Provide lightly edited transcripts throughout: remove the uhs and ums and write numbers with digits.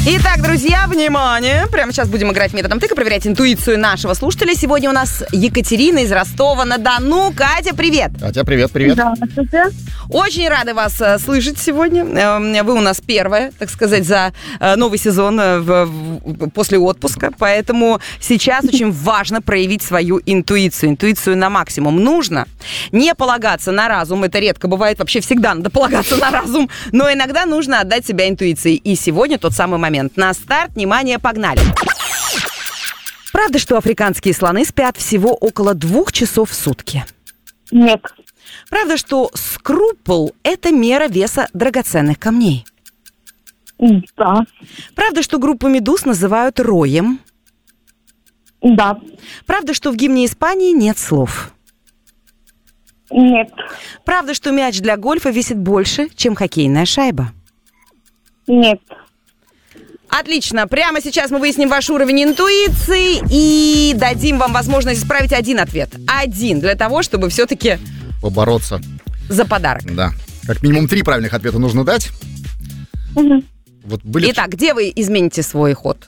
Итак, друзья, внимание! Прямо сейчас будем играть методом тыка, проверять интуицию нашего слушателя. Сегодня у нас Екатерина из Ростова-на-Дону. Катя, привет! Катя, привет. Здравствуйте. Очень рада вас слышать сегодня. Вы у нас первая, так сказать, за новый сезон после отпуска. Поэтому сейчас очень важно проявить свою интуицию. Интуицию на максимум. Нужно не полагаться на разум. Это редко бывает. Вообще всегда надо полагаться на разум. Но иногда нужно отдать себя интуиции. И сегодня тот самый момент. На старт, внимание, погнали. Правда, что африканские слоны спят всего около 2 часов в сутки? Нет. Правда, что скрупул – это мера веса драгоценных камней? Да. Правда, что группу медуз называют роем? Да. Правда, что в гимне Испании нет слов? Нет. Правда, что мяч для гольфа весит больше, чем хоккейная шайба? Нет. Отлично. Прямо сейчас мы выясним ваш уровень интуиции и дадим вам возможность исправить один ответ. Один, для того, чтобы все-таки Побороться. за подарок. Да. Как минимум 3 правильных ответа нужно дать. Угу. Вот были... Итак, где вы измените свой ход?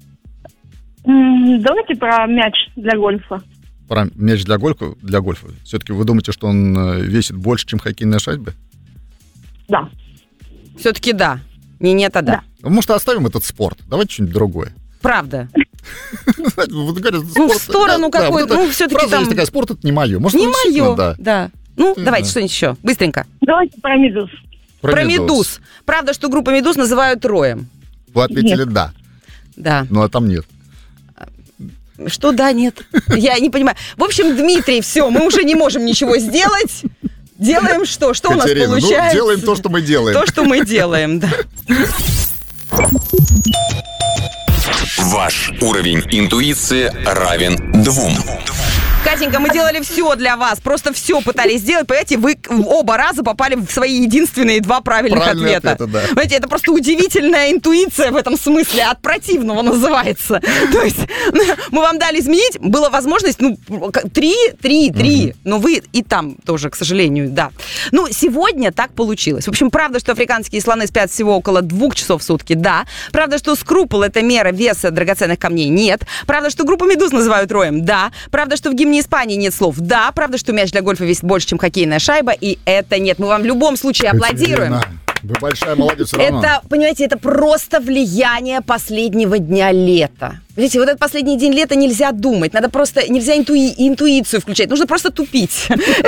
Давайте про мяч для гольфа. Про мяч для гольфа. Все-таки вы думаете, что он весит больше, чем хоккейная шайба? Да. Все-таки да. Не нет, а да. Может, оставим этот спорт? Давайте что-нибудь другое. Правда. Ну, в сторону какой-то, ну, все-таки там... есть такая, спорт — это не мое. Может, Не действительно, мое, да. Ну, давайте что-нибудь еще, быстренько. Давайте про медуз. Про медуз. Правда, что группу медуз называют роем? Вы ответили «да». Да. Ну, а там нет. Что да, нет? Я не понимаю. В общем, Дмитрий, все, мы уже не можем ничего сделать. Делаем что? Что Катерина, у нас получается? Делаем то, что мы делаем. То, что мы делаем, да. Ваш уровень интуиции равен 2. Катенька, мы делали все для вас. Просто все пытались сделать. Понимаете, вы оба раза попали в свои единственные 2 правильных ответа. Да. Понимаете, это просто удивительная интуиция в этом смысле. От противного называется. То есть мы вам дали изменить. Была возможность, 3. Но вы и там тоже, к сожалению, да. Ну, сегодня так получилось. В общем, правда, что африканские слоны спят всего около 2 часов в сутки? Да. Правда, что скрупул – это мера веса драгоценных камней? Нет. Правда, что группу медуз называют роем? Да. Правда, что в гимне Испании нет слов? Да. Правда, что мяч для гольфа весит больше, чем хоккейная шайба? И это нет. Мы вам в любом случае аплодируем. Вы большая молодец все равно. Это, понимаете, это просто влияние последнего дня лета. Видите, вот этот последний день лета нельзя думать, нельзя интуицию включать, нужно просто тупить.